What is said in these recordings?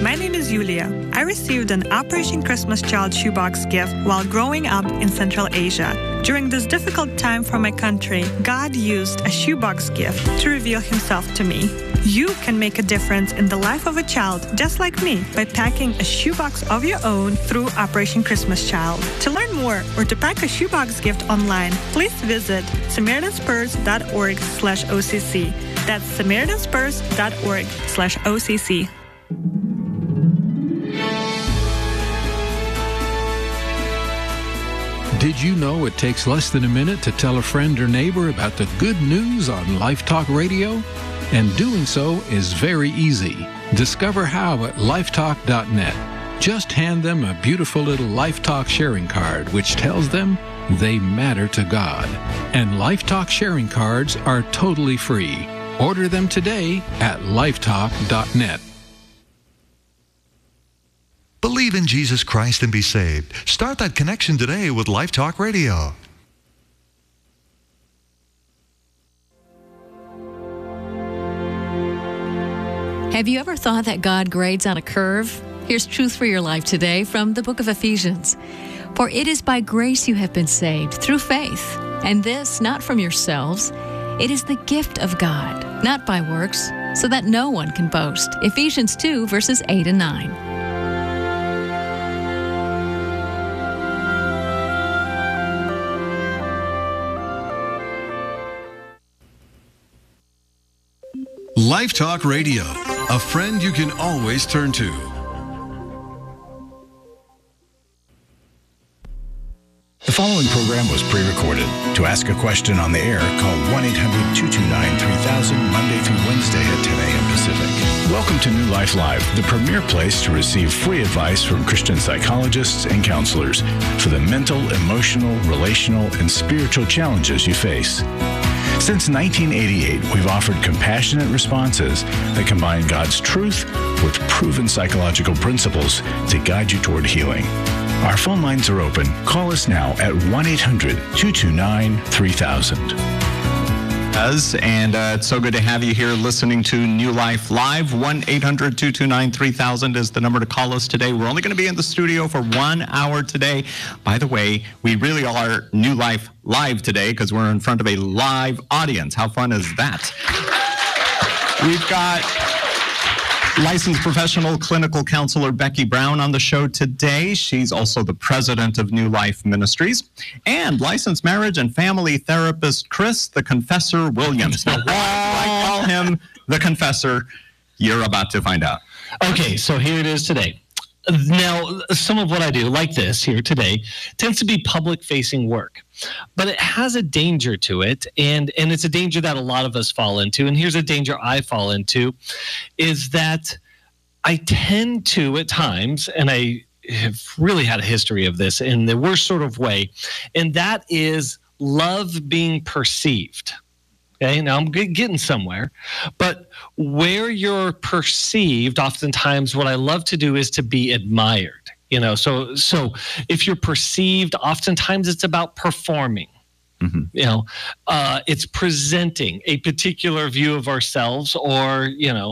My name is Yulia. I received an Operation Christmas Child shoebox gift while growing up in Central Asia. During this difficult time for my country, God used a shoebox gift to reveal Himself to me. You can make a difference in the life of a child just like me by packing a shoebox of your own through Operation Christmas Child. To learn more or to pack a shoebox gift online, please visit SamaritanSpurs.org/OCC. That's SamaritanSpurs.org/OCC. Did you know it takes less than a minute to tell a friend or neighbor about the good news on Life Talk Radio? And doing so is very easy. Discover how at lifetalk.net. Just hand them a beautiful little Life Talk sharing card, which tells them they matter to God. And Life Talk sharing cards are totally free. Order them today at lifetalk.net. Believe in Jesus Christ and be saved. Start that connection today with Life Talk Radio. Have you ever thought that God grades on a curve? Here's truth for your life today from the book of Ephesians. For it is by grace you have been saved through faith, and this not from yourselves. It is the gift of God, not by works, so that no one can boast. Ephesians 2, verses 8 and 9. Life Talk Radio, a friend you can always turn to. The following program was pre-recorded. To ask a question on the air, call 1-800-229-3000 Monday through Wednesday at 10 a.m. Pacific. Welcome to New Life Live, the premier place to receive free advice from Christian psychologists and counselors for the mental, emotional, relational, and spiritual challenges you face. Since 1988, we've offered compassionate responses that combine God's truth with proven psychological principles to guide you toward healing. Our phone lines are open. Call us now at 1-800-229-3000. And it's so good to have you here listening to New Life Live. 1-800-229-3000 is the number to call us today. We're only going to be in the studio for 1 hour today. By the way, we really are New Life Live today because we're in front of a live audience. How fun is that? We've got licensed professional clinical counselor Becky Brown on the show today. She's also the president of New Life Ministries. And licensed marriage and family therapist Chris the Confessor Williams. Now, why I call him the Confessor, you're about to find out. Okay, so here it is today. Now, some of what I do, like this here today, tends to be public-facing work. But it has a danger to it, and it's a danger that a lot of us fall into. And here's a danger I fall into, is that I tend to, at times, and I have really had a history of this in the worst sort of way, and that is love being perceived. Okay, now I'm getting somewhere, but where you're perceived, oftentimes what I love to do is to be admired. You know, so if you're perceived, oftentimes it's about performing. Mm-hmm. You know, it's presenting a particular view of ourselves, or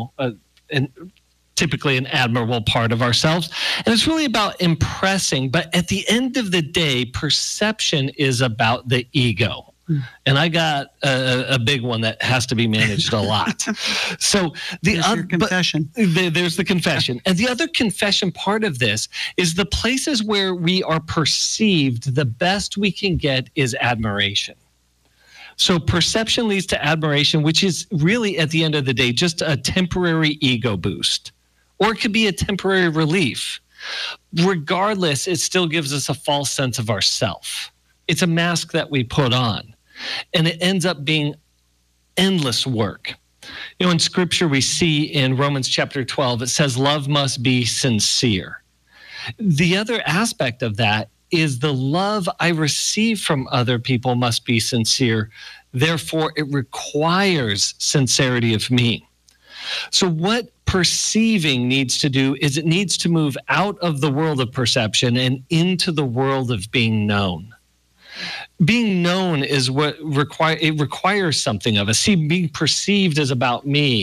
typically an admirable part of ourselves, and it's really about impressing. But at the end of the day, perception is about the ego. And I got a big one that has to be managed a lot. So there's your confession. There's the confession. And the other confession part of this is the places where we are perceived, the best we can get is admiration. So perception leads to admiration, which is really, at the end of the day, just a temporary ego boost. Or it could be a temporary relief. Regardless, it still gives us a false sense of ourself. It's a mask that we put on. And it ends up being endless work. You know, in Scripture, we see in Romans chapter 12, it says love must be sincere. The other aspect of that is the love I receive from other people must be sincere. Therefore, it requires sincerity of me. So what perceiving needs to do is it needs to move out of the world of perception and into the world of being known. Being known is what requires something of us. See, being perceived is about me.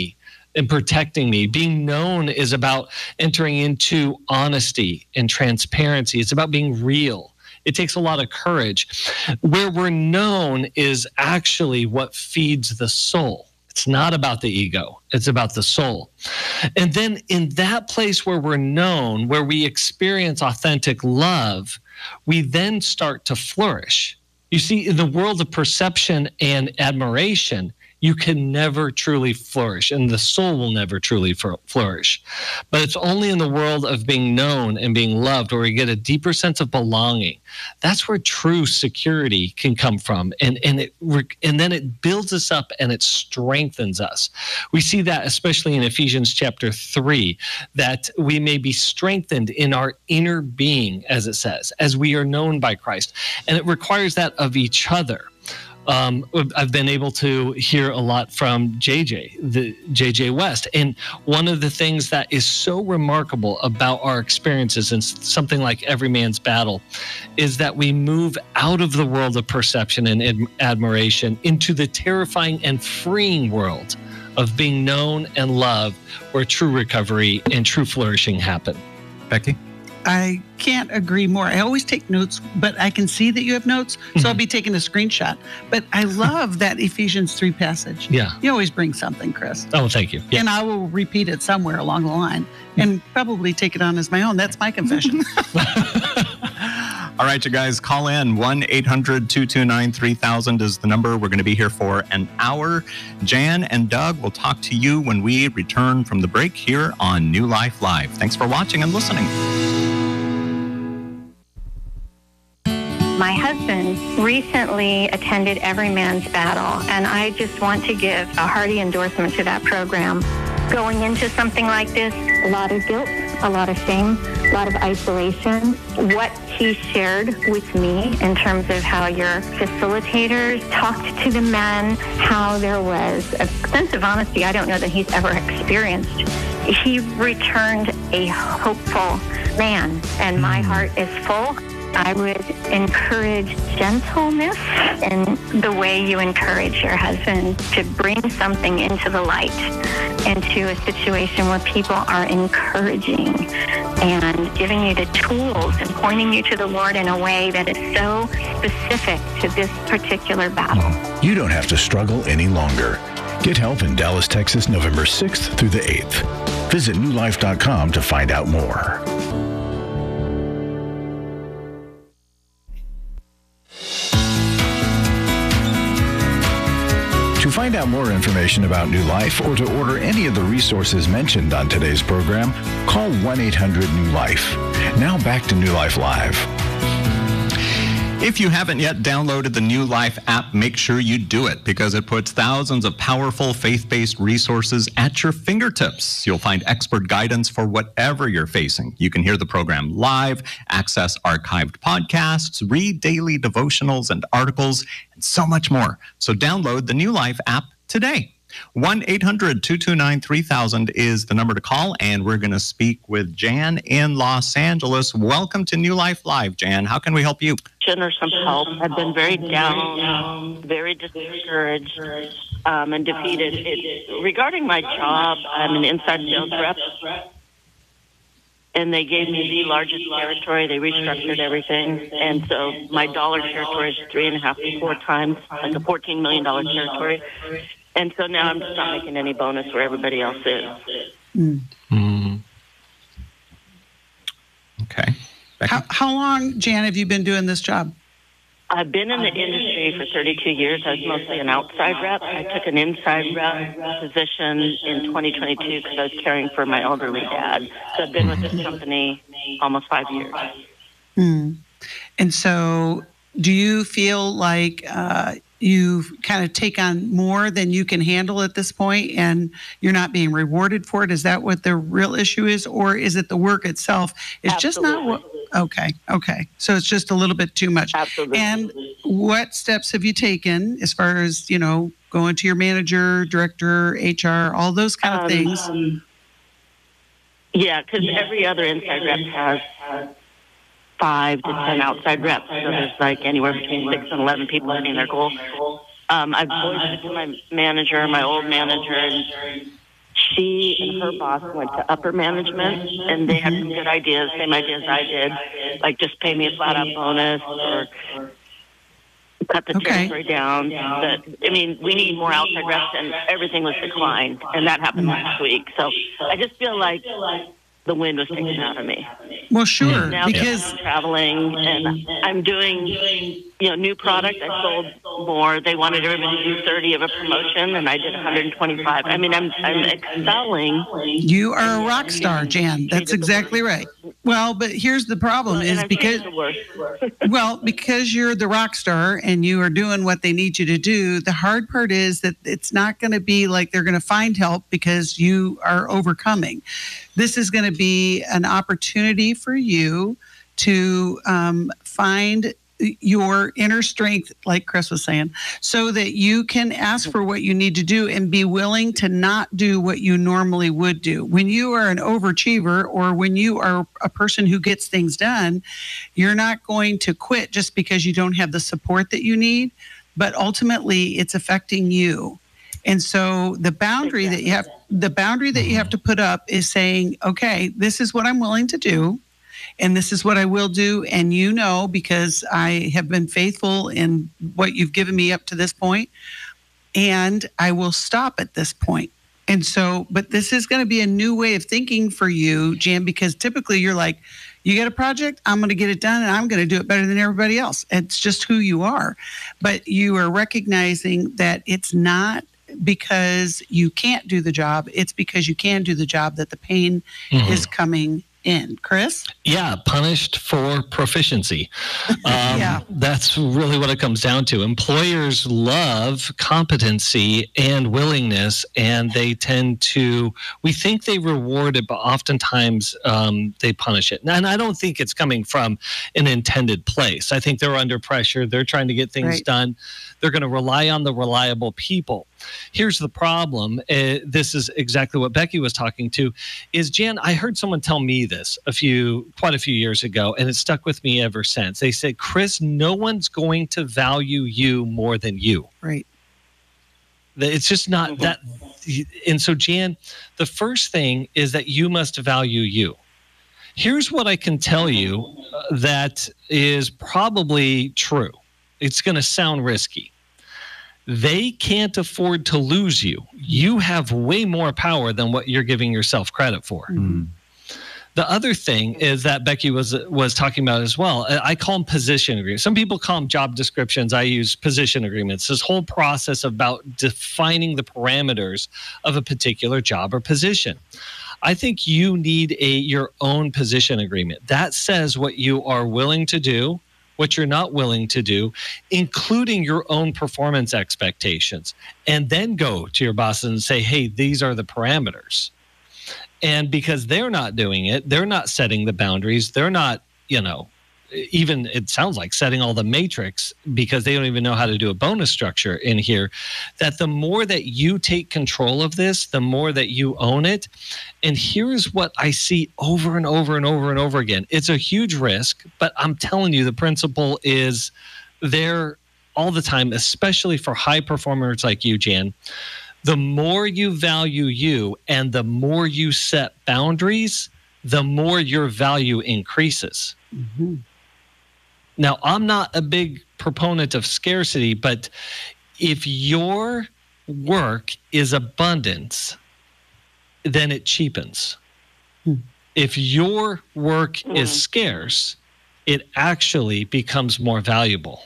and protecting me. Being known is about entering into honesty and transparency. It's about being real. It takes a lot of courage. Where we're known is actually what feeds the soul. It's not about the ego. It's about the soul. And then in that place where we're known, where we experience authentic love, we then start to flourish. You see, in the world of perception and admiration, you can never truly flourish, and the soul will never truly flourish. But it's only in the world of being known and being loved where we get a deeper sense of belonging. That's where true security can come from, and then it builds us up and it strengthens us. We see that especially in Ephesians chapter 3, that we may be strengthened in our inner being, as it says, as we are known by Christ. And it requires that of each other. I've been able to hear a lot from JJ West. And one of the things that is so remarkable about our experiences in something like Every Man's Battle is that we move out of the world of perception and admiration into the terrifying and freeing world of being known and loved, where true recovery and true flourishing happen. Becky? I can't agree more. I always take notes, but I can see that you have notes, so I'll be taking a screenshot. But I love that Ephesians 3 passage. Yeah. You always bring something, Chris. Oh, thank you. Yeah. And I will repeat it somewhere along the line and probably take it on as my own. That's my confession. All right, you guys, call in. 1-800-229-3000 is the number. We're going to be here for an hour. Jan and Doug will talk to you when we return from the break here on New Life Live. Thanks for watching and listening. My husband recently attended Every Man's Battle, and I just want to give a hearty endorsement to that program. Going into something like this, a lot of guilt, a lot of shame, a lot of isolation. What he shared with me in terms of how your facilitators talked to the men, how there was a sense of honesty I don't know that he's ever experienced. He returned a hopeful man, and my heart is full. I would encourage gentleness in the way you encourage your husband to bring something into the light, into a situation where people are encouraging and giving you the tools and pointing you to the Lord in a way that is so specific to this particular battle. You don't have to struggle any longer. Get help in Dallas, Texas, November 6th through the 8th. Visit newlife.com to find out more. To find out more information about New Life or to order any of the resources mentioned on today's program, call 1-800-NEW-LIFE. Now back to New Life Live. If you haven't yet downloaded the New Life app, make sure you do it because it puts thousands of powerful faith-based resources at your fingertips. You'll find expert guidance for whatever you're facing. You can hear the program live, access archived podcasts, read daily devotionals and articles, and so much more. So download the New Life app today. 1-800-229-3000 is the number to call, and we're going to speak with Jan in Los Angeles. Welcome to New Life Live, Jan. How can we help you? Or some help. I've been very down, very discouraged, and defeated. Regarding my job, I'm an inside sales rep, and they gave me the largest territory. They restructured everything, and so my dollar territory is 3.5 to 4 times, like a $14 million territory. And so now I'm just not making any bonus where everybody else is. Okay. How long, Jan, have you been doing this job? I've been in the industry for 32 years. I was mostly an outside rep. I took an inside rep position in 2022 because I was caring for my elderly dad. So I've been with this company almost 5 years. And so do you feel like you kind of take on more than you can handle at this point and you're not being rewarded for it? Is that what the real issue is? Or is it the work itself? It's just not what... Okay. So it's just a little bit too much. Absolutely. And what steps have you taken as far as, going to your manager, director, HR, all those kind of things? Yeah, because every other inside rep has 5 to 10 outside reps. So there's like anywhere between 6 and 11 people hitting their goal. I've voiced it to my manager, my old manager, and she and her boss went to upper management, and they had some good ideas, same ideas I did, like just pay me a flat-out bonus or cut the territory down. But, I mean, we need more outside reps, and everything was declined, and that happened last week. So I just feel like the wind was taken out of me. Well, sure, now because I'm traveling and I'm doing, new product. I sold more. They wanted everybody to do 30 of a promotion, and I did 125. I mean, I'm excelling. You are a rock star, Jan. That's exactly right. Well, but here's the problem is because because you're the rock star and you are doing what they need you to do, the hard part is that it's not going to be like they're going to find help because you are overcoming. This is going to be an opportunity for you to find your inner strength, like Chris was saying, so that you can ask for what you need to do and be willing to not do what you normally would do. When you are an overachiever or when you are a person who gets things done, you're not going to quit just because you don't have the support that you need, but ultimately it's affecting you. And so the boundary that you have to put up is saying, okay, this is what I'm willing to do. And this is what I will do. And because I have been faithful in what you've given me up to this point, and I will stop at this point. And so, but this is going to be a new way of thinking for you, Jan, because typically you're like, you get a project, I'm going to get it done, and I'm going to do it better than everybody else. It's just who you are. But you are recognizing that it's not because you can't do the job, it's because you can do the job that the pain is coming in. Chris? Yeah, punished for proficiency. That's really what it comes down to. Employers love competency and willingness, and they we think they reward it, but oftentimes they punish it. And I don't think it's coming from an intended place. I think they're under pressure. They're trying to get things done. They're going to rely on the reliable people. Here's the problem. This is exactly what Becky was talking to. Is Jan? I heard someone tell me this quite a few years ago, and it stuck with me ever since. They said, "Chris, no one's going to value you more than you." Right. It's just not that. And so, Jan, the first thing is that you must value you. Here's what I can tell you that is probably true. It's going to sound risky. They can't afford to lose you. You have way more power than what you're giving yourself credit for. Mm-hmm. The other thing is that Becky was talking about as well. I call them position agreements. Some people call them job descriptions. I use position agreements. This whole process about defining the parameters of a particular job or position. I think you need your own position agreement. That says what you are willing to do, what you're not willing to do, including your own performance expectations, and then go to your bosses and say, hey, these are the parameters. And because they're not doing it, they're not setting the boundaries, they're not, even it sounds like setting all the matrix because they don't even know how to do a bonus structure in here, that the more that you take control of this, the more that you own it. And here's what I see over and over and over and over again. It's a huge risk, but I'm telling you, the principle is there all the time, especially for high performers like you, Jan. The more you value you and the more you set boundaries, the more your value increases. Mm-hmm. Now, I'm not a big proponent of scarcity, but if your work is abundance, then it cheapens. If your work is scarce, it actually becomes more valuable.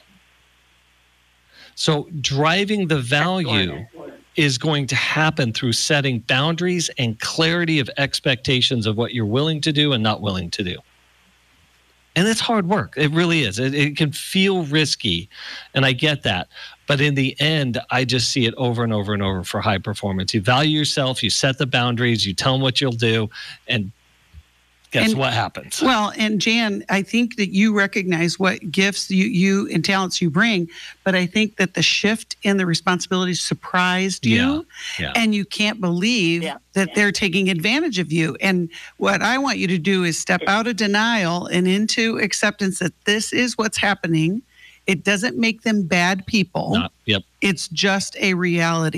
So driving the value is going to happen through setting boundaries and clarity of expectations of what you're willing to do and not willing to do. And it's hard work. It really is. It can feel risky, and I get that. But in the end, I just see it over and over and over for high performance. You value yourself, you set the boundaries, you tell them what you'll do, and guess what happens? Well, and Jan, I think that you recognize what gifts you and talents you bring, but I think that the shift in the responsibilities surprised you, and you can't believe that they're taking advantage of you. And what I want you to do is step out of denial and into acceptance that this is what's happening. It doesn't make them bad people. It's just a reality.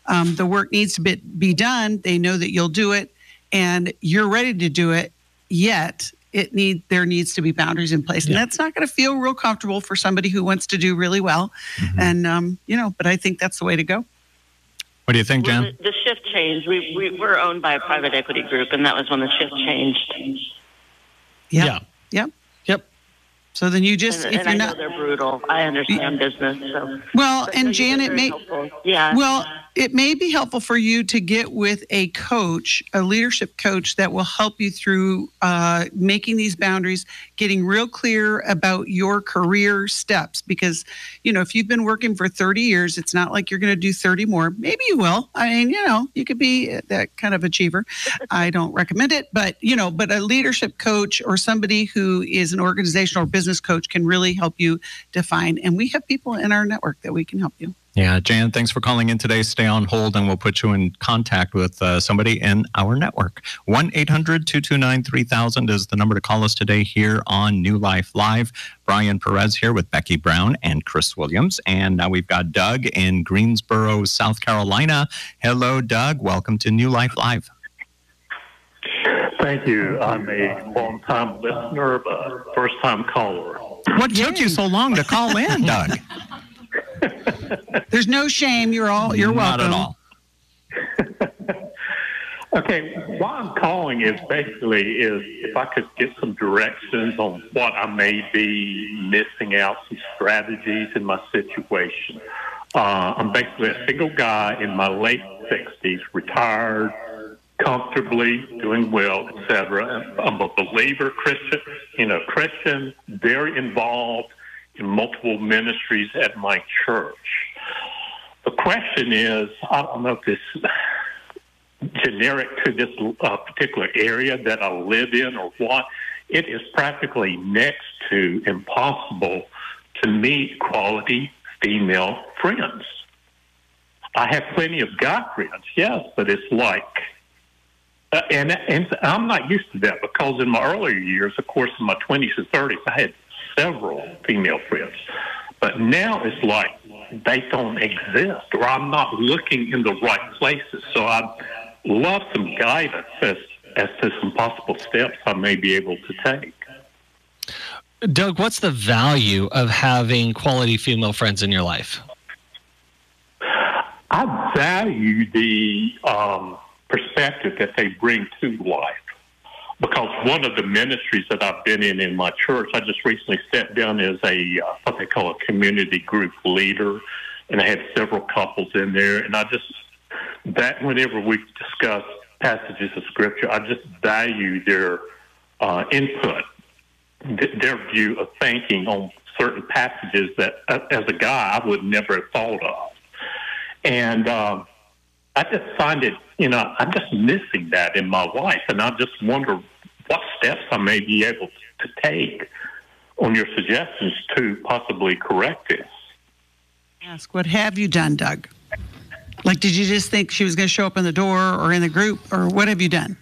the work needs to be done. They know that you'll do it, and you're ready to do it. Yet there needs to be boundaries in place, and that's not going to feel real comfortable for somebody who wants to do really well. And but I think that's the way to go. What do you think, Jan? Well, the shift changed. We were owned by a private equity group, and that was when the shift changed. Yep. So then you just, and I know they're brutal. I understand business. So. Well, and Janet, Well, it may be helpful for you to get with a coach, a leadership coach that will help you through making these boundaries, getting real clear about your career steps. Because, if you've been working for 30 years, it's not like you're going to do 30 more. Maybe you will. I mean, you could be that kind of achiever. I don't recommend it, but a leadership coach or somebody who is an organizational or business coach can really help you define. And we have people in our network that we can help you. Yeah, Jan, thanks for calling in today. Stay on hold, and we'll put you in contact with somebody in our network. 1-800-229-3000 is the number to call us today here on New Life Live. Brian Perez here with Becky Brown and Chris Williams. And now we've got Doug in Greensboro, South Carolina. Hello, Doug. Welcome to New Life Live. Thank you. I'm a long-time listener, but first-time caller. What took you so long to call in, Doug? There's no shame. You're welcome. Not at all. Okay, why I'm calling is if I could get some directions on what I may be missing out, some strategies in my situation. I'm basically a single guy in my late 60s, retired, comfortably doing well, etc. I'm a believer, Christian, very involved in multiple ministries at my church. The question is, I don't know if this is generic to this particular area that I live in or what. It is practically next to impossible to meet quality female friends. I have plenty of guy friends, yes, but it's like, and I'm not used to that because in my earlier years, of course, in my 20s and 30s, I had several female friends. But now it's like they don't exist, or I'm not looking in the right places. So I'd love some guidance as to some possible steps I may be able to take. Doug, what's the value of having quality female friends in your life? I value the perspective that they bring to life. Because one of the ministries that I've been in my church, I just recently stepped down as what they call a community group leader, and I had several couples in there. And whenever we discuss passages of Scripture, I just value their input, their view of thinking on certain passages that, as a guy, I would never have thought of. And I just find it, I'm just missing that in my life, and I just wonder what steps I may be able to take on your suggestions to possibly correct this. Ask, what have you done, Doug? Like, did you just think she was going to show up in the door or in the group, or what have you done?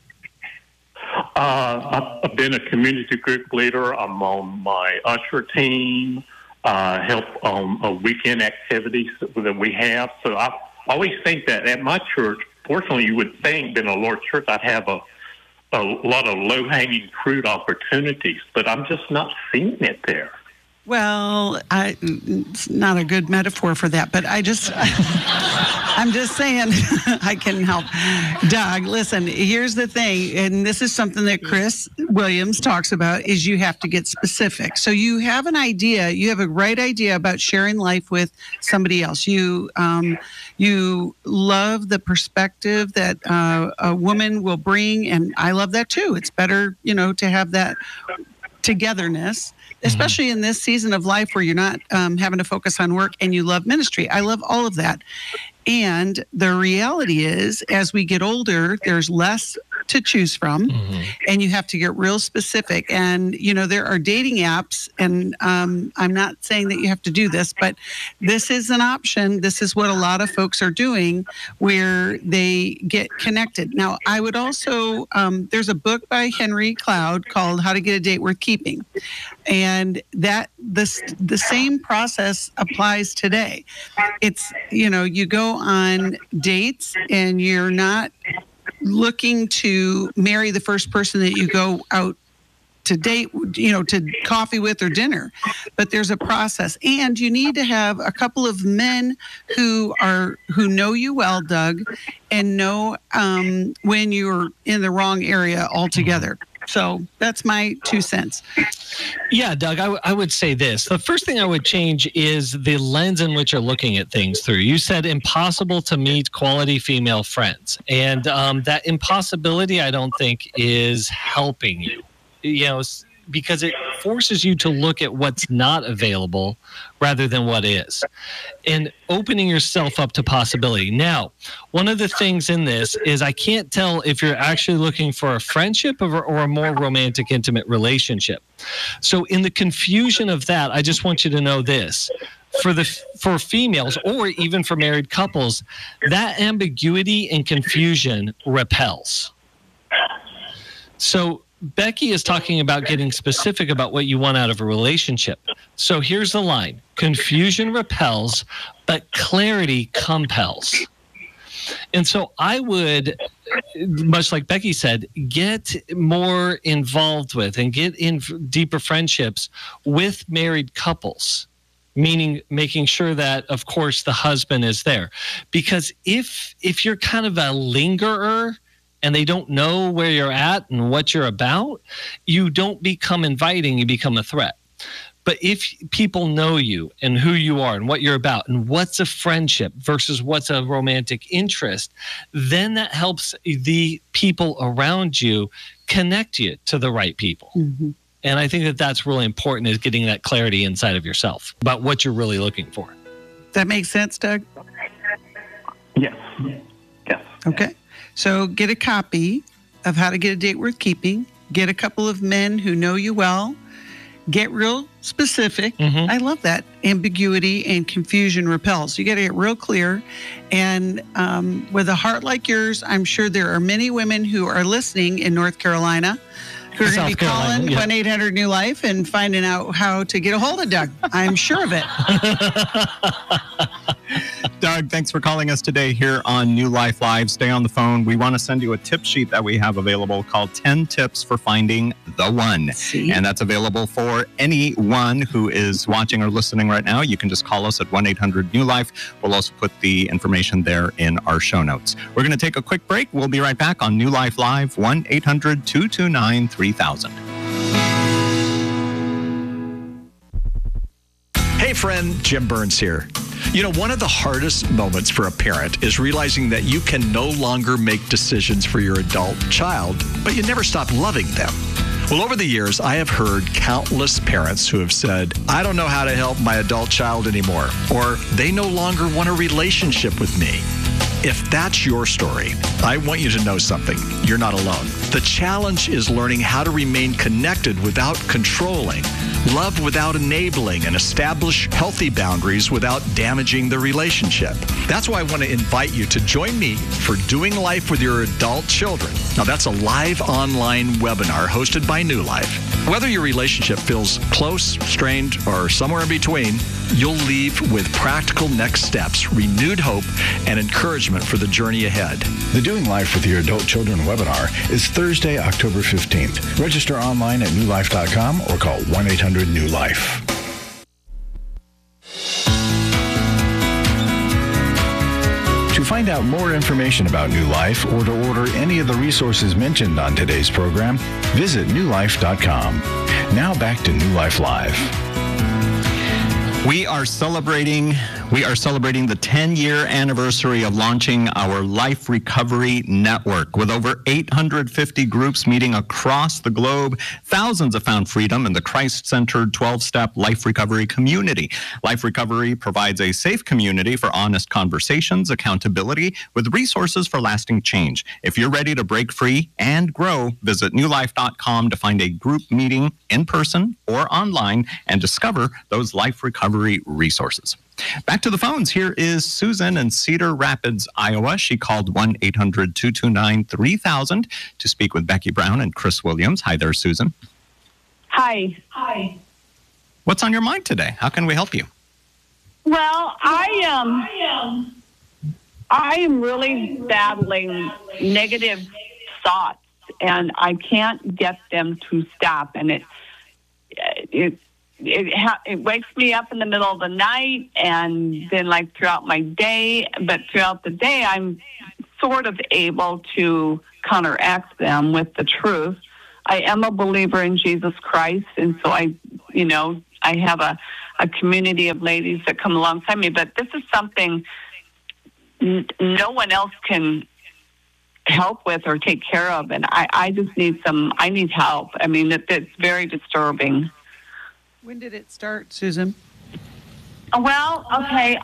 I've been a community group leader. I'm on my usher team, help on weekend activities that we have. So I always think that at my church, fortunately, you would think in a large church I'd have a lot of low-hanging fruit opportunities, but I'm just not seeing it there. Well, it's not a good metaphor for that, but I'm just saying I can help. Doug, listen, here's the thing, and this is something that Chris Williams talks about, is you have to get specific. So you have an idea, you have a right idea about sharing life with somebody else. You love the perspective that a woman will bring, and I love that too. It's better, to have that togetherness, especially in this season of life where you're not having to focus on work and you love ministry. I love all of that. And the reality is, as we get older, there's less to choose from, and you have to get real specific. And, there are dating apps, and I'm not saying that you have to do this, but this is an option. This is what a lot of folks are doing, where they get connected. Now, I would also, there's a book by Henry Cloud called How to Get a Date Worth Keeping. And that the same process applies today. It's, you go on dates and you're not looking to marry the first person that you go out to date, to coffee with or dinner, but there's a process, and you need to have a couple of men who know you well, Doug, and know when you're in the wrong area altogether. So that's my 2 cents. Yeah, Doug, I would say this. The first thing I would change is the lens in which you're looking at things through. You said impossible to meet quality female friends. And that impossibility, I don't think, is helping you. Because it forces you to look at what's not available rather than what is, and opening yourself up to possibility. Now, one of the things in this is I can't tell if you're actually looking for a friendship or a more romantic, intimate relationship. So in the confusion of that, I just want you to know this. For females, or even for married couples, that ambiguity and confusion repels. So Becky is talking about getting specific about what you want out of a relationship. So here's the line. Confusion repels, but clarity compels. And so I would, much like Becky said, get more involved with and get in deeper friendships with married couples, meaning making sure that, of course, the husband is there. Because if you're kind of a lingerer, and they don't know where you're at and what you're about, you don't become inviting, you become a threat. But if people know you and who you are and what you're about and what's a friendship versus what's a romantic interest, then that helps the people around you connect you to the right people. Mm-hmm. And I think that that's really important, is getting that clarity inside of yourself about what you're really looking for. That makes sense, Doug? Yes. Okay. So get a copy of How to Get a Date Worth Keeping. Get a couple of men who know you well. Get real specific. Mm-hmm. I love that. Ambiguity and confusion repels. You got to get real clear. And with a heart like yours, I'm sure there are many women who are listening in North Carolina who are going to be calling 1-800-NEW-LIFE and finding out how to get a hold of Doug. I'm sure of it. Doug, thanks for calling us today here on New Life Live. Stay on the phone. We want to send you a tip sheet that we have available called 10 Tips for Finding the One. And that's available for anyone who is watching or listening right now. You can just call us at 1-800-NEW-LIFE. We'll also put the information there in our show notes. We're going to take a quick break. We'll be right back on New Life Live, 1-800-229-3000. Hey friend, Jim Burns here. One of the hardest moments for a parent is realizing that you can no longer make decisions for your adult child, but you never stop loving them. Well, over the years, I have heard countless parents who have said, I don't know how to help my adult child anymore, or they no longer want a relationship with me. If that's your story, I want you to know something. You're not alone. The challenge is learning how to remain connected without controlling, love without enabling, and establish healthy boundaries without damaging the relationship. That's why I want to invite you to join me for Doing Life with Your Adult Children. Now, that's a live online webinar hosted by New Life. Whether your relationship feels close, strained, or somewhere in between, you'll leave with practical next steps, renewed hope, and encouragement for the journey ahead. The Doing Life with Your Adult Children webinar is Thursday, October 15th. Register online at newlife.com or call 1-800-NEW-LIFE. To find out more information about New Life or to order any of the resources mentioned on today's program, visit newlife.com. Now back to New Life Live. We are celebrating We are celebrating the 10-year anniversary of launching our Life Recovery Network. With over 850 groups meeting across the globe, thousands have found freedom in the Christ-centered 12-step Life Recovery community. Life Recovery provides a safe community for honest conversations, accountability, with resources for lasting change. If you're ready to break free and grow, visit newlife.com to find a group meeting in person or online and discover those Life Recovery resources. Back to the phones. Here is Susan in Cedar Rapids, Iowa. She called 1-800-229-3000 to speak with Becky Brown and Chris Williams. Hi there, Susan. Hi. What's on your mind today? How can we help you? Well, I am really battling negative thoughts, and I can't get them to stop. And it wakes me up in the middle of the night, and then like throughout my day. But throughout the day, I'm sort of able to counteract them with the truth. I am a believer in Jesus Christ, and so I have a community of ladies that come alongside me. But this is something no one else can help with or take care of, and I just need I need help. I mean, it's very disturbing. When did it start, Susan? Well, okay,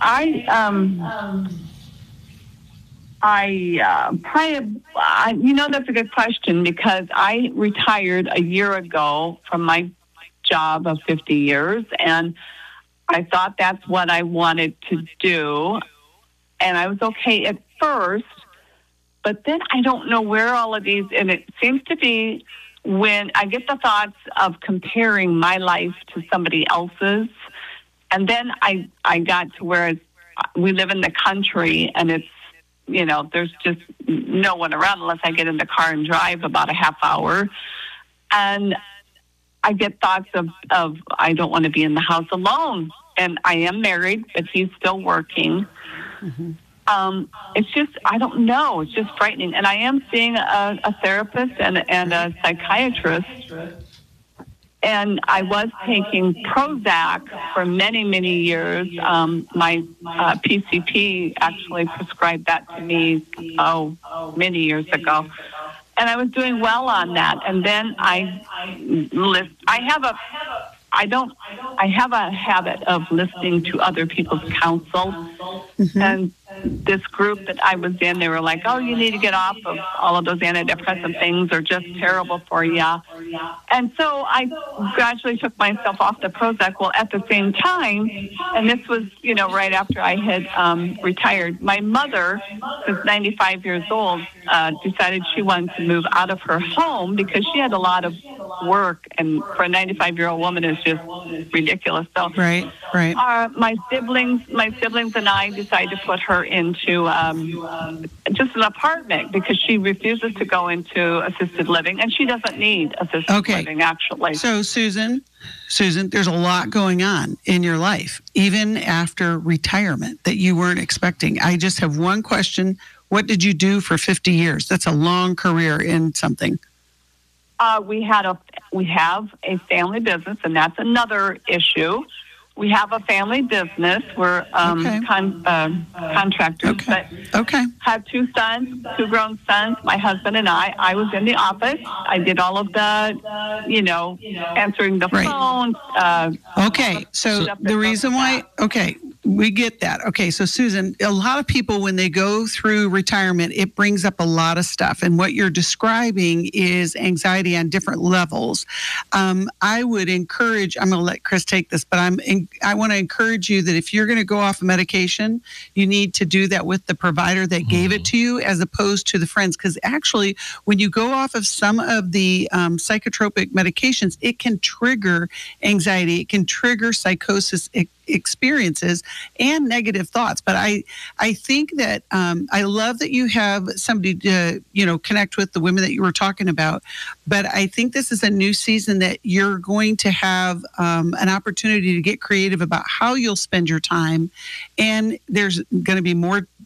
that's a good question, because I retired a year ago from my job of 50 years, and I thought that's what I wanted to do, and I was okay at first, but then I don't know where all of these, and it seems to be when I get the thoughts of comparing my life to somebody else's, and then I got to where we live in the country, and it's, there's just no one around unless I get in the car and drive about a half hour, and I get thoughts of I don't want to be in the house alone, and I am married, but he's still working. Mm-hmm. It's just, I don't know. It's just frightening. And I am seeing a therapist and a psychiatrist. And I was taking Prozac for many, many years. My PCP actually prescribed that to me, many years ago. And I was doing well on that. And then I have a habit of listening to other people's counsel. Mm-hmm. And this group that I was in, they were like, oh, you need to get off of all of those antidepressant things. They're just terrible for you. And so I gradually took myself off the Prozac. Well, at the same time, and this was, right after I had retired, my mother, who's 95 years old, decided she wanted to move out of her home because she had a lot of work, and for a 95-year-old woman is just ridiculous. So, right. My siblings and I decided to put her into just an apartment because she refuses to go into assisted living, and she doesn't need assisted living, actually. So, Susan, there's a lot going on in your life, even after retirement, that you weren't expecting. I just have one question. What did you do for 50 years? That's a long career in something. We have a family business, and that's another issue. We have a family business. We're contractors, but have two grown sons, my husband and I. I was in the office. I did all of the, answering the phone. So the reason why, we get that. Okay, so Susan, a lot of people, when they go through retirement, it brings up a lot of stuff. And what you're describing is anxiety on different levels. I would encourage, I'm going to let Chris take this, but I want to encourage you that if you're going to go off a medication, you need to do that with the provider that gave it to you as opposed to the friends. Because actually, when you go off of some of the psychotropic medications, it can trigger anxiety. It can trigger psychosis experiences and negative thoughts. But I think that I love that you have somebody to connect with, the women that you were talking about. But I think this is a new season that you're going to have an opportunity to get creative about how you'll spend your time, and there's going to be more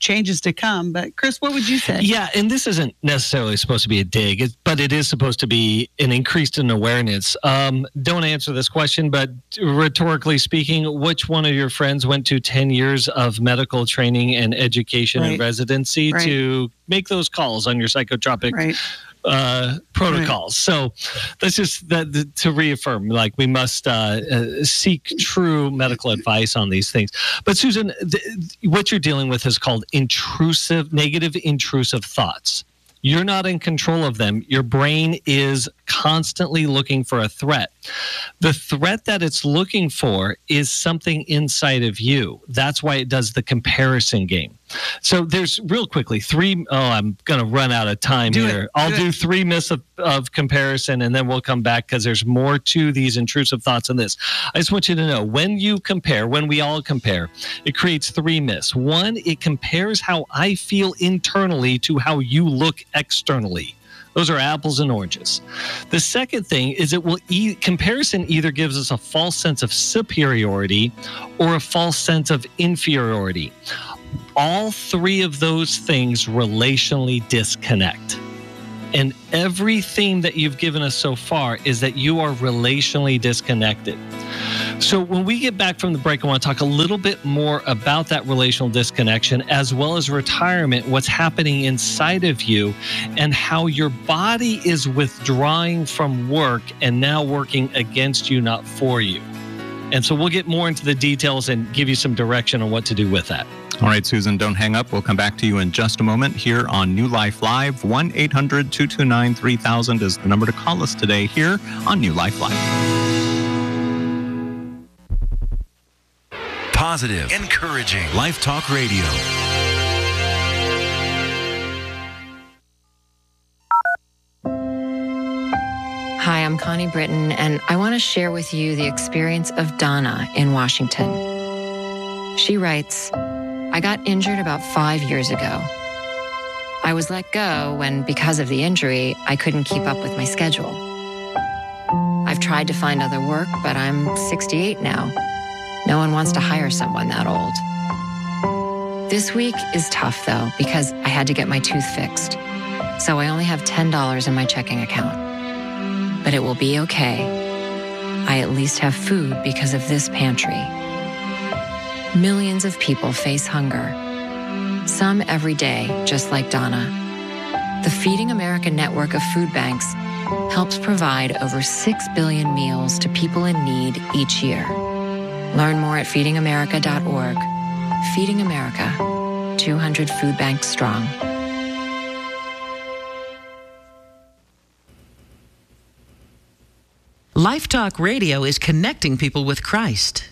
changes to come. But Chris, what would you say? Yeah, and this isn't necessarily supposed to be a dig, but it is supposed to be an increase in awareness. Don't answer this question, but rhetorically speaking, which one of your friends went to 10 years of medical training and education and residency to make those calls on your psychotropic protocols? So that's just to reaffirm, like, we must seek true medical advice on these things. But Susan, what you're dealing with is called negative intrusive thoughts. You're not in control of them. Your brain is constantly looking for a threat. The threat that it's looking for is something inside of you. That's why it does the comparison game. So there's, real quickly, I'm going to run out of time here. I'll do 3 myths of comparison, and then we'll come back because there's more to these intrusive thoughts than this. I just want you to know, when we all compare, it creates 3 myths. 1, it compares how I feel internally to how you look externally. Those are apples and oranges. The second thing is comparison either gives us a false sense of superiority or a false sense of inferiority. All 3 of those things relationally disconnect. And every theme that you've given us so far is that you are relationally disconnected. So when we get back from the break, I want to talk a little bit more about that relational disconnection, as well as retirement, what's happening inside of you, and how your body is withdrawing from work and now working against you, not for you. And so we'll get more into the details and give you some direction on what to do with that. All right, Susan, don't hang up. We'll come back to you in just a moment here on New Life Live. 1-800-229-3000 is the number to call us today here on New Life Live. Positive, encouraging, Life Talk Radio. Hi, I'm Connie Britton, and I want to share with you the experience of Donna in Washington. She writes, I got injured about 5 years ago. I was let go when, because of the injury, I couldn't keep up with my schedule. I've tried to find other work, but I'm 68 now. No one wants to hire someone that old. This week is tough, though, because I had to get my tooth fixed. So I only have $10 in my checking account. But it will be okay. I at least have food because of this pantry. Millions of people face hunger. Some every day, just like Donna. The Feeding America network of food banks helps provide over 6 billion meals to people in need each year. Learn more at feedingamerica.org. Feeding America, 200 food banks strong. Life Talk Radio is connecting people with Christ.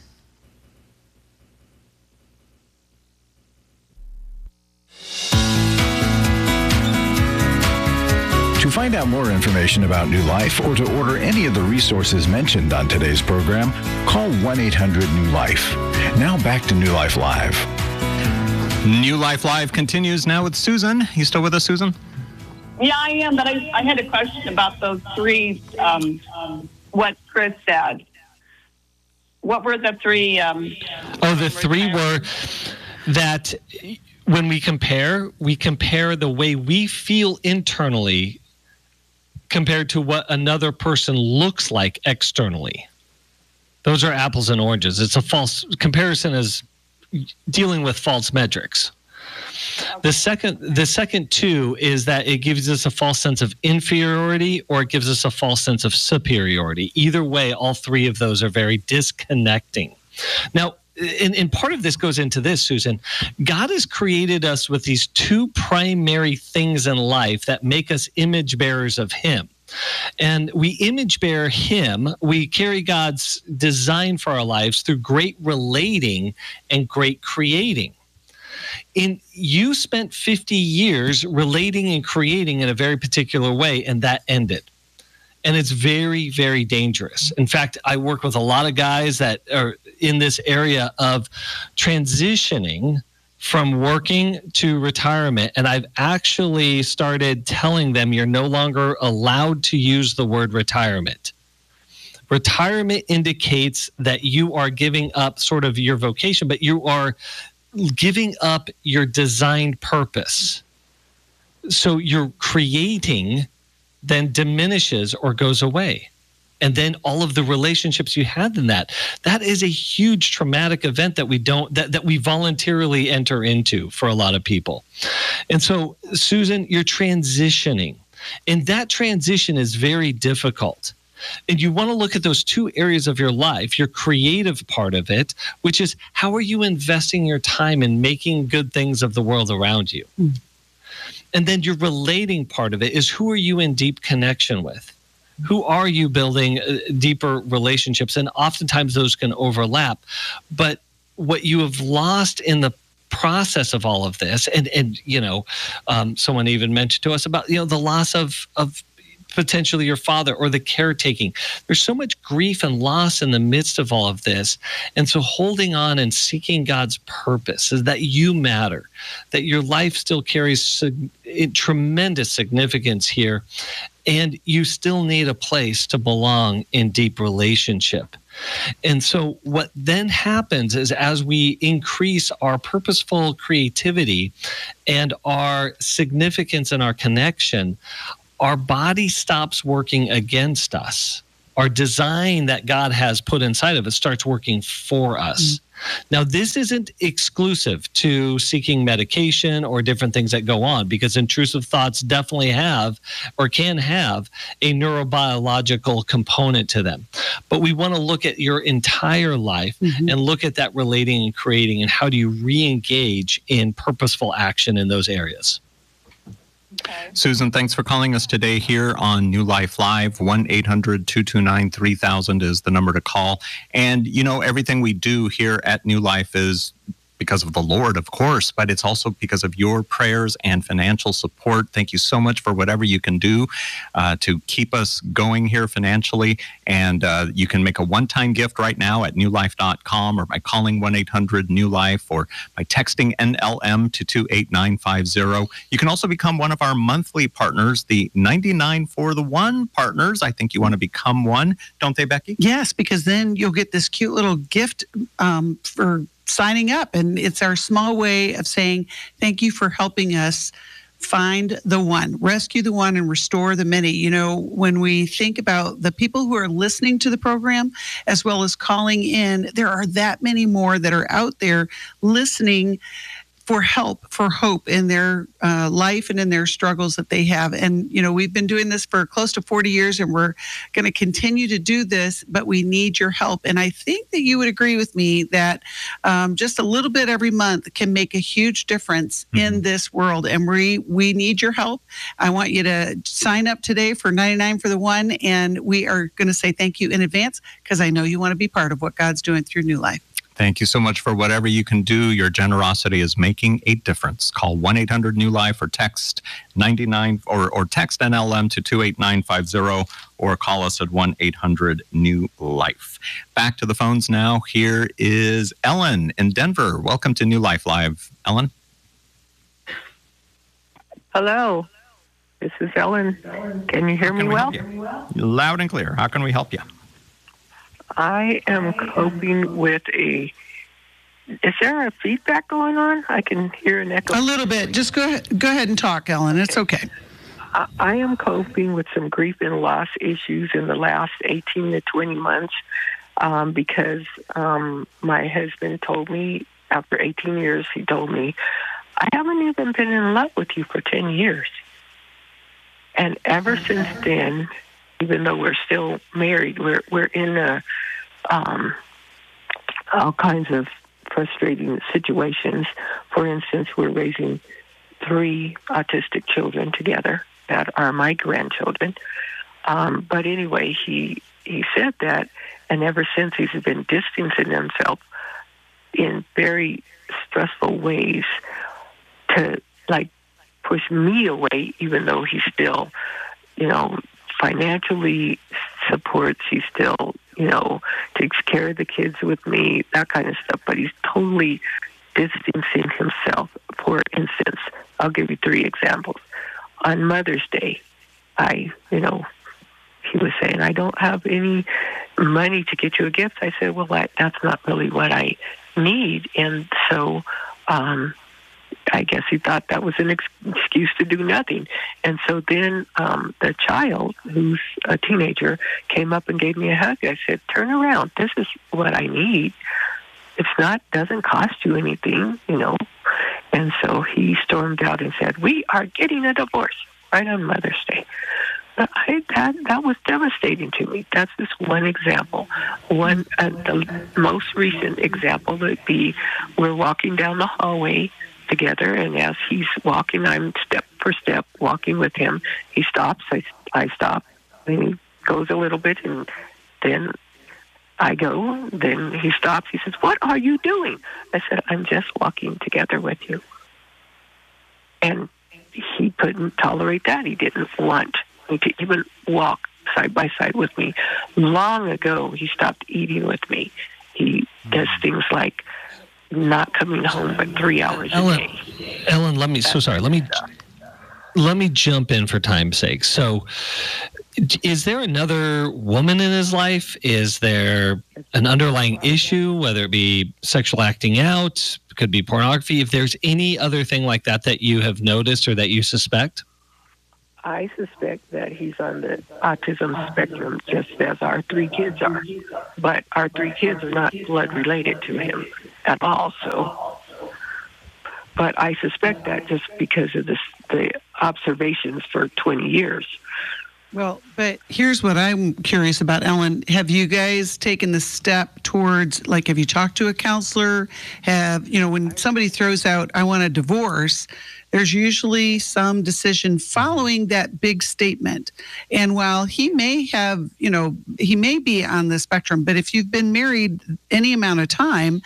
To find out more information about New Life or to order any of the resources mentioned on today's program, call 1-800-NEW-LIFE. Now back to New Life Live. New Life Live continues now with Susan. You still with us, Susan? Yeah, I am, but I had a question about those 3, what Chris said. What were the 3? The 3 were that when we compare the way we feel internally compared to what another person looks like externally. Those are apples and oranges. It's a false comparison, is dealing with false metrics. The second 2 is that it gives us a false sense of inferiority or it gives us a false sense of superiority. Either way, all 3 of those are very disconnecting. Now, and part of this goes into this, Susan. God has created us with these 2 primary things in life that make us image bearers of Him. And we image bear Him. We carry God's design for our lives through great relating and great creating. You spent 50 years relating and creating in a very particular way, and that ended. And it's very, very dangerous. In fact, I work with a lot of guys that are in this area of transitioning from working to retirement. And I've actually started telling them you're no longer allowed to use the word retirement. Retirement indicates that you are giving up sort of your vocation, but you are giving up your designed purpose. So your creating then diminishes or goes away. And then all of the relationships you had in that is a huge traumatic event that we voluntarily enter into for a lot of people. And so, Susan, you're transitioning, and that transition is very difficult. And you want to look at those two areas of your life, your creative part of it, which is how are you investing your time in making good things of the world around you? Mm. And then your relating part of it is who are you in deep connection with? Who are you building deeper relationships? And oftentimes those can overlap. But what you have lost in the process of all of this, and someone even mentioned to us about, the loss of potentially your father or the caretaking. There's so much grief and loss in the midst of all of this. And so holding on and seeking God's purpose is that you matter, that your life still carries tremendous significance here. And you still need a place to belong in deep relationship. And so what then happens is as we increase our purposeful creativity and our significance in our connection, our body stops working against us. Our design that God has put inside of us starts working for us. Now, this isn't exclusive to seeking medication or different things that go on, because intrusive thoughts definitely have or can have a neurobiological component to them. But we want to look at your entire life and look at that relating and creating, and how do you re-engage in purposeful action in those areas. Okay. Susan, thanks for calling us today here on New Life Live. 1-800-229-3000 is the number to call. And, everything we do here at New Life is because of the Lord, of course, but it's also because of your prayers and financial support. Thank you so much for whatever you can do to keep us going here financially. And you can make a one-time gift right now at newlife.com, or by calling 1-800-NEW-LIFE, or by texting NLM to 28950. You can also become one of our monthly partners, the 99 for the One partners. I think you want to become one, don't they, Becky? Yes, because then you'll get this cute little gift for signing up. And it's our small way of saying, thank you for helping us find the one, rescue the one, and restore the many. When we think about the people who are listening to the program, as well as calling in, there are that many more that are out there listening for help, for hope in their life and in their struggles that they have. And, we've been doing this for close to 40 years, and we're going to continue to do this, but we need your help. And I think that you would agree with me that just a little bit every month can make a huge difference in this world. And we need your help. I want you to sign up today for 99 for the One. And we are going to say thank you in advance, because I know you want to be part of what God's doing through New Life. Thank you so much for whatever you can do. Your generosity is making a difference. Call 1-800-NEW-LIFE, or text 99 or text NLM to 28950, or call us at 1-800-NEW-LIFE. Back to the phones now. Here is Ellen in Denver. Welcome to New Life Live. Ellen? Hello. This is Ellen. Can you hear me well? Loud and clear. How can we help you? I am coping with is there a feedback going on? I can hear an echo. A little bit. Just go ahead and talk, Ellen. It's okay. I am coping with some grief and loss issues in the last 18 to 20 months because my husband told me, after 18 years, he told me, I haven't even been in love with you for 10 years. And ever since then, even though we're still married, we're in all kinds of frustrating situations. For instance, we're raising 3 autistic children together that are my grandchildren. But anyway, he said that, and ever since he's been distancing himself in very stressful ways to push me away, even though he still, financially supports, he still, takes care of the kids with me, that kind of stuff. But he's totally distancing himself. For instance, I'll give you 3 examples. On Mother's Day, he was saying, I don't have any money to get you a gift. I said, well, that's not really what I need. And so I guess he thought that was an excuse to do nothing. And so then the child, who's a teenager, came up and gave me a hug. I said, turn around. This is what I need. Doesn't cost you anything, you know. And so he stormed out and said, we are getting a divorce right on Mother's Day. But that was devastating to me. That's just one example. The most recent example would be we're walking down the hallway together, and as he's walking, I'm step for step walking with him. He stops, I stop, then he goes a little bit, and then I go, then he stops. He says, what are you doing? I said, I'm just walking together with you. And he couldn't tolerate that. He didn't want me to even walk side by side with me. Long ago, he stopped eating with me. He does things like not coming home but 3 hours a day. Ellen, let me jump in for time's sake. So, is there another woman in his life? Is there an underlying issue, whether it be sexual acting out, could be pornography? If there's any other thing like that that you have noticed or that you suspect? I suspect that he's on the autism spectrum, just as our 3 kids are. But our 3 kids are not blood related to him at all. So, but I suspect that just because of the observations for 20 years. Well, but here's what I'm curious about, Ellen. Have you guys taken the step towards, like, have you talked to a counselor? When somebody throws out, I want a divorce, there's usually some decision following that big statement. And while he may have, he may be on the spectrum, but if you've been married any amount of time,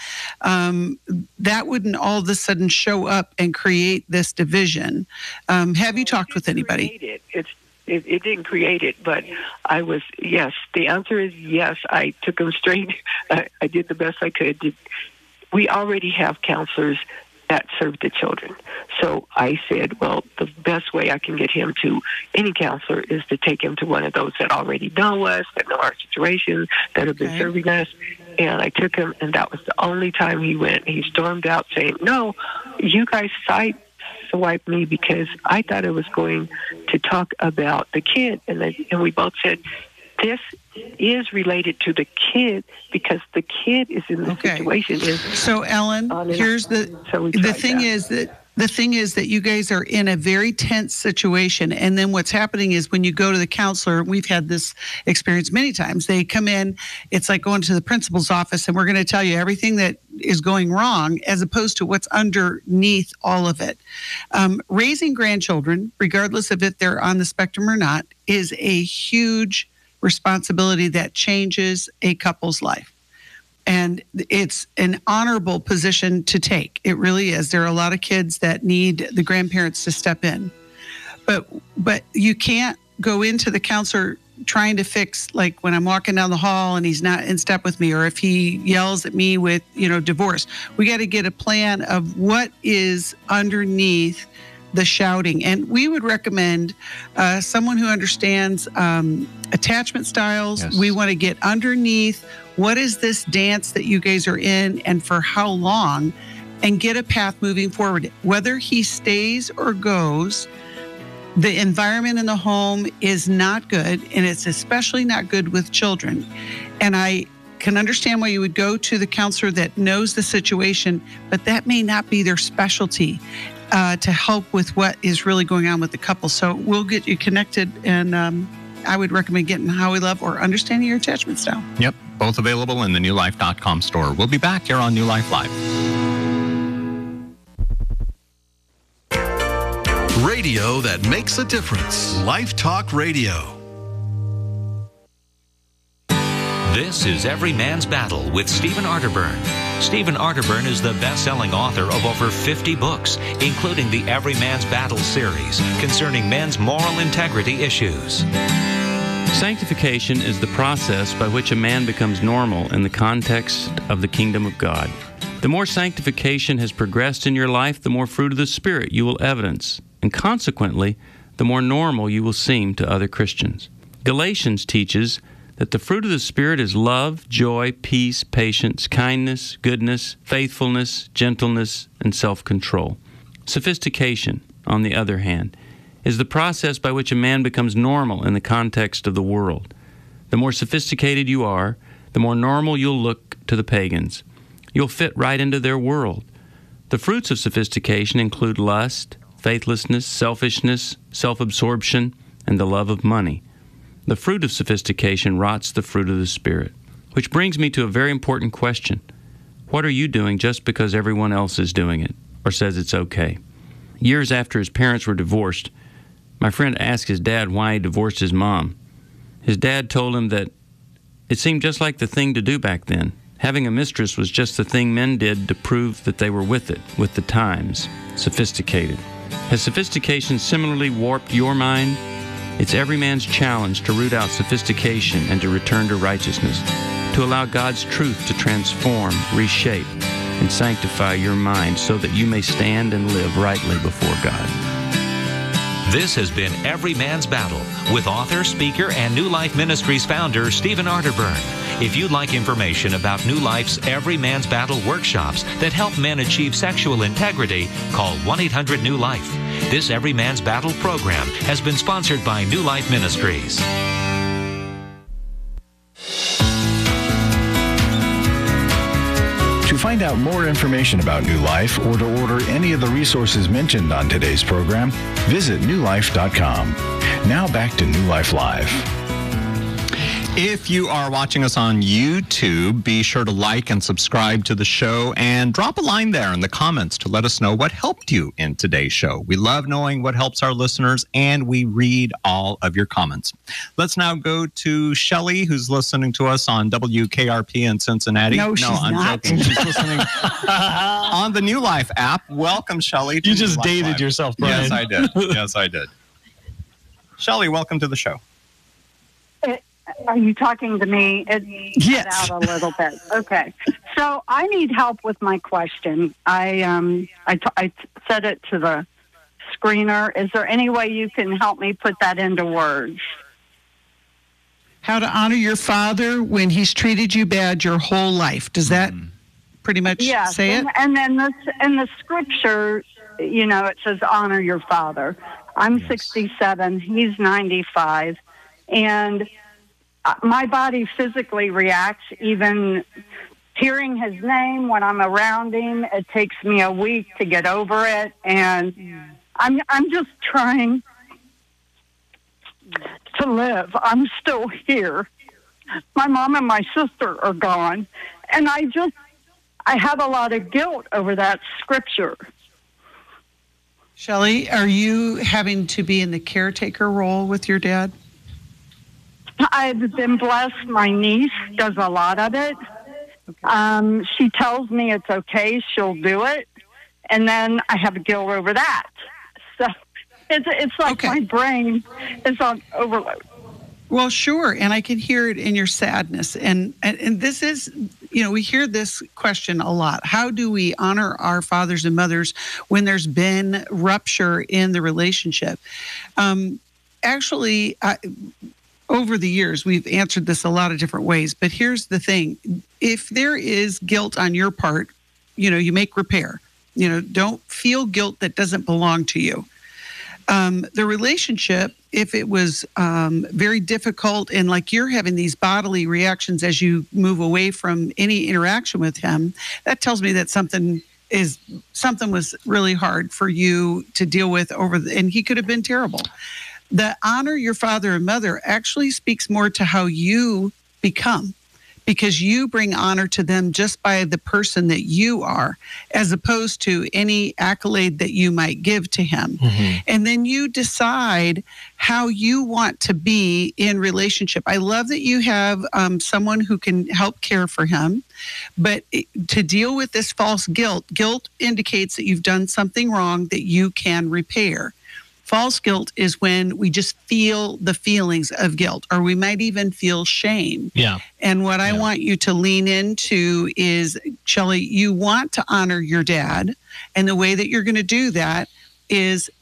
that wouldn't all of a sudden show up and create this division. Have you talked with anybody? It didn't create it, but yes. The answer is yes. I took him straight. I did the best I could. We already have counselors that serve the children. So I said, well, the best way I can get him to any counselor is to take him to one of those that already know us, that know our situation, that have been serving us. And I took him, and that was the only time he went. He stormed out saying, no, you guys sideswiped me because I thought I was going to talk about the kid. And we both said, this is related to the kid because the kid is in the situation. So, Ellen, here's the thing is that you guys are in a very tense situation. And then what's happening is when you go to the counselor, we've had this experience many times. They come in, it's like going to the principal's office, and we're going to tell you everything that is going wrong as opposed to what's underneath all of it. Raising grandchildren, regardless of if they're on the spectrum or not, is a huge responsibility that changes a couple's life. And it's an honorable position to take. It really is. There are a lot of kids that need the grandparents to step in. But you can't go into the counselor trying to fix, like when I'm walking down the hall and he's not in step with me, or if he yells at me with, divorce. We got to get a plan of what is underneath the shouting. And we would recommend someone who understands attachment styles. Yes. We want to get underneath what is this dance that you guys are in and for how long, and get a path moving forward. Whether he stays or goes, the environment in the home is not good, and it's especially not good with children. And I can understand why you would go to the counselor that knows the situation, but that may not be their specialty to help with what is really going on with the couple. So we'll get you connected, and I would recommend getting How We Love or Understanding Your Attachment Style. Yep, both available in the newlife.com store. We'll be back here on New Life Live. Radio that makes a difference. Life Talk Radio. This is Every Man's Battle with Stephen Arterburn. Stephen Arterburn is the best-selling author of over 50 books, including the Every Man's Battle series concerning men's moral integrity issues. Sanctification is the process by which a man becomes normal in the context of the kingdom of God. The more sanctification has progressed in your life, the more fruit of the Spirit you will evidence, and consequently, the more normal you will seem to other Christians. Galatians teaches that the fruit of the Spirit is love, joy, peace, patience, kindness, goodness, faithfulness, gentleness, and self-control. Sophistication, on the other hand, is the process by which a man becomes normal in the context of the world. The more sophisticated you are, the more normal you'll look to the pagans. You'll fit right into their world. The fruits of sophistication include lust, faithlessness, selfishness, self-absorption, and the love of money. The fruit of sophistication rots the fruit of the Spirit. Which brings me to a very important question. What are you doing just because everyone else is doing it, or says it's okay? Years after his parents were divorced, my friend asked his dad why he divorced his mom. His dad told him that it seemed just like the thing to do back then. Having a mistress was just the thing men did to prove that they were with it, with the times, sophisticated. Has sophistication similarly warped your mind? It's every man's challenge to root out sophistication and to return to righteousness, to allow God's truth to transform, reshape, and sanctify your mind so that you may stand and live rightly before God. This has been Every Man's Battle with author, speaker, and New Life Ministries founder Stephen Arterburn. If you'd like information about New Life's Every Man's Battle workshops that help men achieve sexual integrity, call 1-800-NEW-LIFE. This Every Man's Battle program has been sponsored by New Life Ministries. To find out more information about New Life or to order any of the resources mentioned on today's program, visit newlife.com. Now back to New Life Live. If you are watching us on YouTube, be sure to like and subscribe to the show and drop a line there in the comments to let us know what helped you in today's show. We love knowing what helps our listeners, and we read all of your comments. Let's now go to Shelley, who's listening to us on WKRP in Cincinnati. No, she's I'm not. joking. She's listening on the New Life app. Welcome, Shelley. You just dated yourself, Brian. Yes, I did. Yes, I did. Shelley, welcome to the show. Are you talking to me? It Yes. cut out a little bit. Okay. So I need help with my question. I said it to the screener. Is there any way you can help me put that into words? How to honor your father when he's treated you bad your whole life. Does that pretty much say it? And then in the scripture, it says honor your father. I'm 67. He's 95. And my body physically reacts, even hearing his name when I'm around him. It takes me a week to get over it, and I'm just trying to live. I'm still here. My mom and my sister are gone, and I have a lot of guilt over that scripture. Shelley, are you having to be in the caretaker role with your dad? I've been blessed. My niece does a lot of it. Okay. She tells me it's okay. She'll do it. And then I have guilt over that. So it's like my brain is on overload. Well, sure. And I can hear it in your sadness. And this is, we hear this question a lot. How do we honor our fathers and mothers when there's been rupture in the relationship? Over the years, we've answered this a lot of different ways, but here's the thing. If there is guilt on your part, you make repair. Don't feel guilt that doesn't belong to you. The relationship, if it was very difficult and like you're having these bodily reactions as you move away from any interaction with him, that tells me that something was really hard for you to deal with and he could have been terrible. The honor your father and mother actually speaks more to how you become, because you bring honor to them just by the person that you are, as opposed to any accolade that you might give to him. Mm-hmm. And then you decide how you want to be in relationship. I love that you have someone who can help care for him, but to deal with this false guilt indicates that you've done something wrong that you can repair. False guilt is when we just feel the feelings of guilt, or we might even feel shame. Yeah. And what I want you to lean into is, Shelley, you want to honor your dad. And the way that you're going to do that is,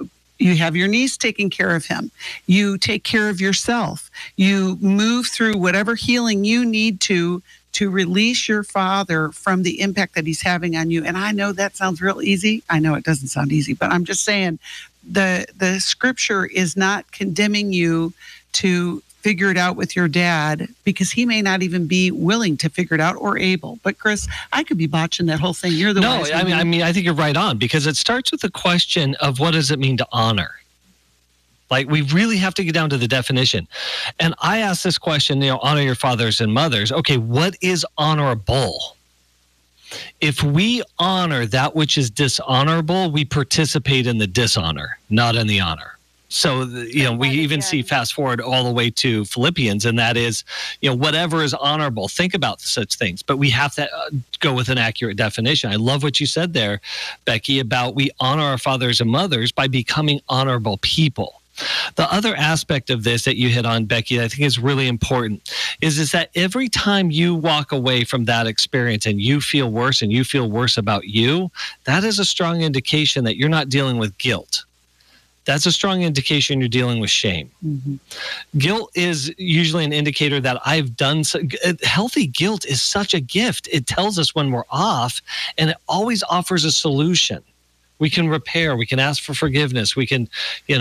You have your niece taking care of him. You take care of yourself. You move through whatever healing you need to release your father from the impact that he's having on you. And I know that sounds real easy. I know it doesn't sound easy, but I'm just saying the scripture is not condemning you to figure it out with your dad, because he may not even be willing to figure it out or able. But Chris, I could be botching that whole thing. You're the No, I mean, I think you're right on, because it starts with the question of what does it mean to honor? Like, we really have to get down to the definition. And I ask this question, honor your fathers and mothers. Okay, what is honorable? If we honor that which is dishonorable, we participate in the dishonor, not in the honor. So, we even see fast forward all the way to Philippians, and that is, whatever is honorable, think about such things. But we have to go with an accurate definition. I love what you said there, Becky, about we honor our fathers and mothers by becoming honorable people. The other aspect of this that you hit on, Becky, I think is really important, is that every time you walk away from that experience and you feel worse and you feel worse about you, that is a strong indication that you're not dealing with guilt. That's a strong indication you're dealing with shame. Mm-hmm. Guilt is usually an indicator that I've done. Healthy guilt is such a gift. It tells us when we're off, and it always offers a solution. We can repair. We can ask for forgiveness. We can,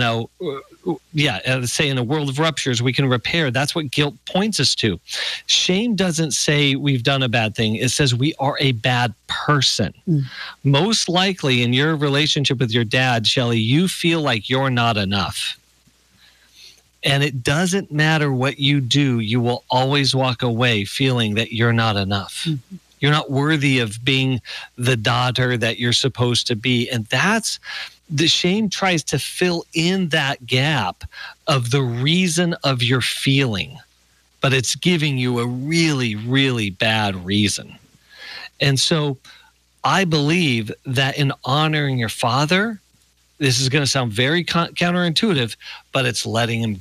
say in a world of ruptures, we can repair. That's what guilt points us to. Shame doesn't say we've done a bad thing. It says we are a bad person. Most likely in your relationship with your dad, Shelley, you feel like you're not enough. And it doesn't matter what you do, you will always walk away feeling that you're not enough. Mm-hmm. You're not worthy of being the daughter that you're supposed to be. And that's the shame tries to fill in that gap of the reason of your feeling, but it's giving you a really, really bad reason. And so I believe that in honoring your father, this is going to sound very counterintuitive, but it's letting him